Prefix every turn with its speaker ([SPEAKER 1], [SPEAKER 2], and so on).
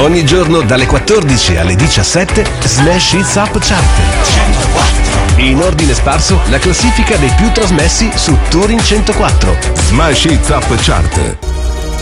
[SPEAKER 1] Ogni giorno dalle 14 alle 17 Smash Hits Up Chart. In ordine sparso la classifica dei più trasmessi su Touring 104.
[SPEAKER 2] Smash Hits Up Chart.